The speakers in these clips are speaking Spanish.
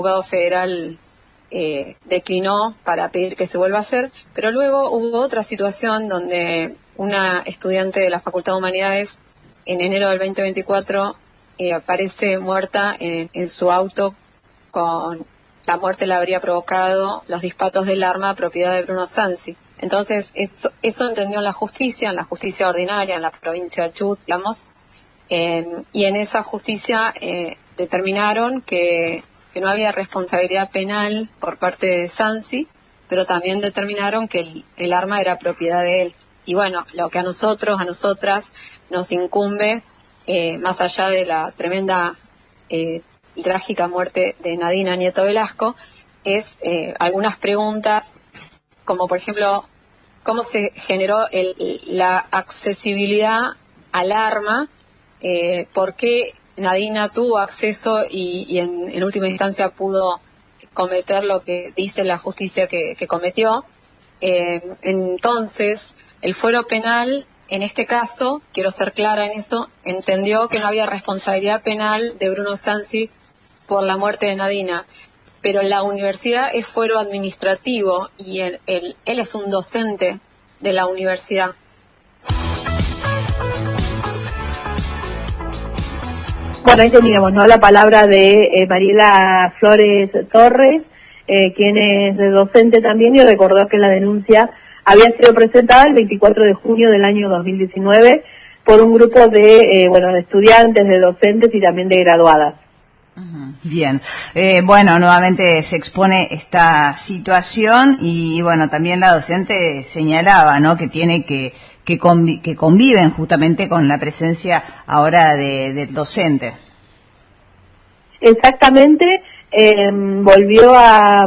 juzgado federal declinó para pedir que se vuelva a hacer, pero luego hubo otra situación donde una estudiante de la Facultad de Humanidades en enero del 2024 aparece muerta en su auto. Con la muerte la habría provocado los disparos del arma propiedad de Bruno Sansi. Entonces eso entendió la justicia ordinaria en la provincia de Chubut, digamos, y en esa justicia determinaron que no había responsabilidad penal por parte de Sansi, pero también determinaron que el arma era propiedad de él. Y bueno, lo que a nosotras nos incumbe, más allá de la tremenda y trágica muerte de Nadina Nieto Velasco, es algunas preguntas, como por ejemplo, cómo se generó la accesibilidad al arma, por qué Nadina tuvo acceso y en última instancia pudo cometer lo que dice la justicia que cometió. Entonces, el fuero penal, en este caso, quiero ser clara en eso, entendió que no había responsabilidad penal de Bruno Sansi por la muerte de Nadina, pero la universidad es fuero administrativo y él es un docente de la universidad. Bueno, ahí teníamos, ¿no?, la palabra de Mariela Flores Torres, quien es docente también, y recordó que la denuncia había sido presentada el 24 de junio del año 2019 por un grupo de estudiantes, de docentes y también de graduadas. Bien, bueno, nuevamente se expone esta situación y bueno, también la docente señalaba, ¿no?, que tiene que conviven justamente con la presencia ahora del docente. Exactamente, volvió a,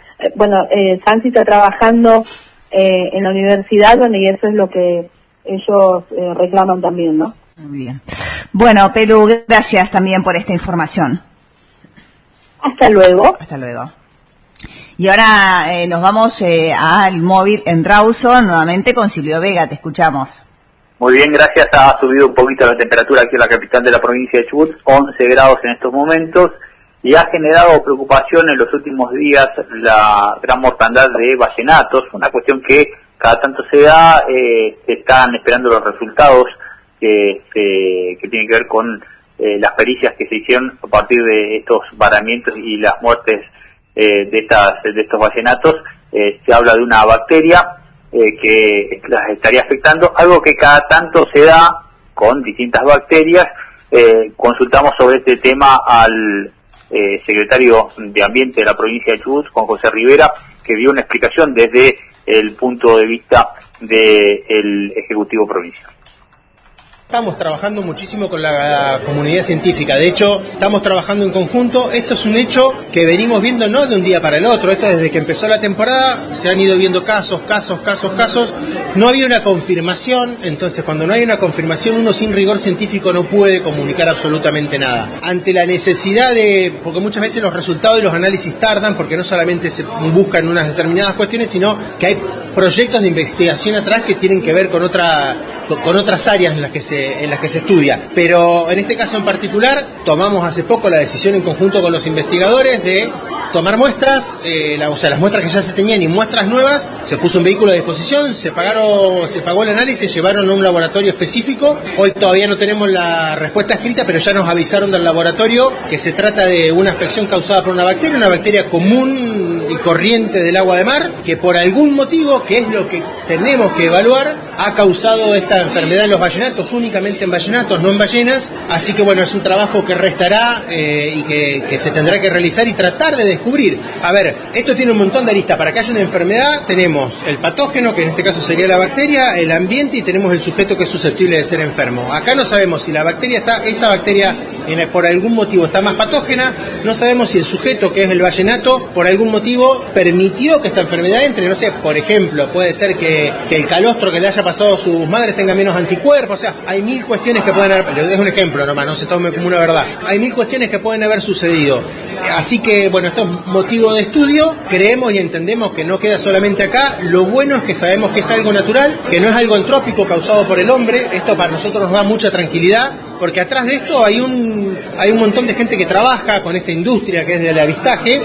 Sansi está trabajando en la universidad, y eso es lo que ellos reclaman también, ¿no? Muy bien. Bueno, Pelu, gracias también por esta información. Hasta luego. Hasta luego. Y ahora nos vamos al móvil en Rawson, nuevamente con Silvio Vega, te escuchamos. Muy bien, gracias. Ha subido un poquito la temperatura aquí en la capital de la provincia de Chubut, 11 grados en estos momentos, y ha generado preocupación en los últimos días la gran mortandad de ballenatos, una cuestión que cada tanto se da, se están esperando los resultados que tienen que ver con las pericias que se hicieron a partir de estos varamientos y las muertes de estos ballenatos. Se habla de una bacteria que las estaría afectando, algo que cada tanto se da con distintas bacterias. Consultamos sobre este tema al secretario de Ambiente de la provincia de Chubut, Juan José Rivera, que dio una explicación desde el punto de vista del Ejecutivo Provincial. Estamos trabajando muchísimo con la comunidad científica, de hecho estamos trabajando en conjunto. Esto es un hecho que venimos viendo no de un día para el otro, esto desde que empezó la temporada se han ido viendo casos, no había una confirmación, entonces cuando no hay una confirmación uno sin rigor científico no puede comunicar absolutamente nada. Ante la necesidad porque muchas veces los resultados y los análisis tardan porque no solamente se buscan unas determinadas cuestiones, sino que hay proyectos de investigación atrás que tienen que ver con otras áreas en las que se estudia, pero en este caso en particular tomamos hace poco la decisión en conjunto con los investigadores de tomar muestras, las muestras que ya se tenían y muestras nuevas. Se puso un vehículo a disposición, se pagó el análisis, llevaron a un laboratorio específico. Hoy todavía no tenemos la respuesta escrita, pero ya nos avisaron del laboratorio que se trata de una afección causada por una bacteria común y corriente del agua de mar, que por algún motivo, que es lo que tenemos que evaluar, ha causado esta enfermedad en los ballenatos, únicamente en ballenatos, no en ballenas. Así que bueno, es un trabajo que restará y que se tendrá que realizar y tratar de descubrir. A ver, esto tiene un montón de aristas. Para que haya una enfermedad tenemos el patógeno, que en este caso sería la bacteria, el ambiente, y tenemos el sujeto que es susceptible de ser enfermo. Acá no sabemos si esta bacteria por algún motivo está más patógena, no sabemos si el sujeto, que es el ballenato, por algún motivo permitió que esta enfermedad entre, no sé, por ejemplo, puede ser que el calostro que le haya pasado a sus madres tenga menos anticuerpos. O sea, hay mil cuestiones que pueden haber, es un ejemplo nomás, no se tome como una verdad, hay mil cuestiones que pueden haber sucedido. Así que bueno, esto es motivo de estudio, creemos y entendemos que no queda solamente acá. Lo bueno es que sabemos que es algo natural, que no es algo antrópico causado por el hombre. Esto para nosotros nos da mucha tranquilidad, porque atrás de esto hay un montón de gente que trabaja con esta industria que es del avistaje,